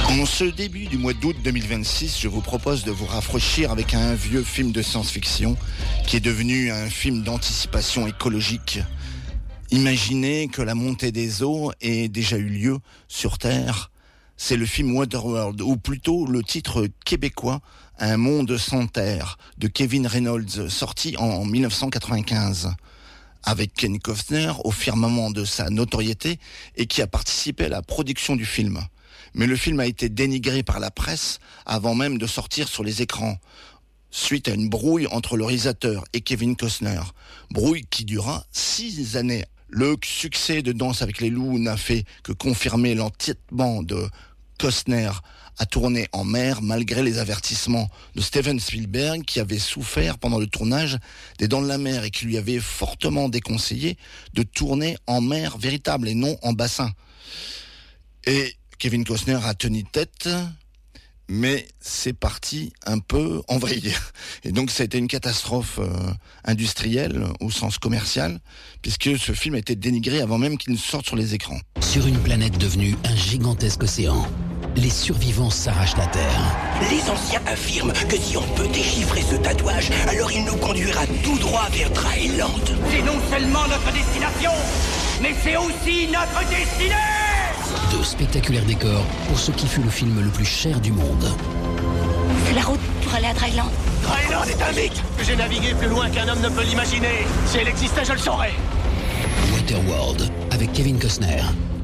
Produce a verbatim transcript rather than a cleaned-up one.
En ce début du mois d'août deux mille vingt-six, je vous propose de vous rafraîchir avec un vieux film de science-fiction qui est devenu un film d'anticipation écologique. Imaginez que la montée des eaux ait déjà eu lieu sur Terre. C'est le film Waterworld, ou plutôt le titre québécois Un monde sans terre de Kevin Reynolds, sorti en dix-neuf cent quatre-vingt-quinze. Avec Kevin Costner au firmament de sa notoriété et qui a participé à la production du film. Mais le film a été dénigré par la presse avant même de sortir sur les écrans, suite à une brouille entre le réalisateur et Kevin Costner. Brouille qui dura six années. Le succès de Danse avec les loups n'a fait que confirmer l'entêtement de Costner à tourner en mer malgré les avertissements de Steven Spielberg qui avait souffert pendant le tournage des Dents de la Mer et qui lui avait fortement déconseillé de tourner en mer véritable et non en bassin. Et Kevin Costner a tenu tête, mais c'est parti un peu en vrille. Et donc ça a été une catastrophe euh, industrielle au sens commercial, puisque ce film a été dénigré avant même qu'il ne sorte sur les écrans. Sur une planète devenue un gigantesque océan, les survivants s'arrachent la terre. Les anciens affirment que si on peut déchiffrer ce tatouage, alors il nous conduira tout droit vers Dryland. C'est non seulement notre destination, mais c'est aussi notre destinée! De spectaculaires décors pour ce qui fut le film le plus cher du monde. C'est la route pour aller à Dryland. Dryland est un mythe! J'ai navigué plus loin qu'un homme ne peut l'imaginer. Si elle existait, je le saurais. Waterworld avec Kevin Costner.